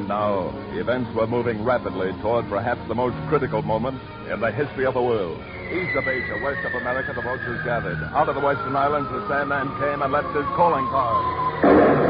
And now, events were moving rapidly toward perhaps the most critical moment in the history of the world. East of Asia, west of America, the vultures gathered. Out of the western islands, the Sandman came and left his calling card.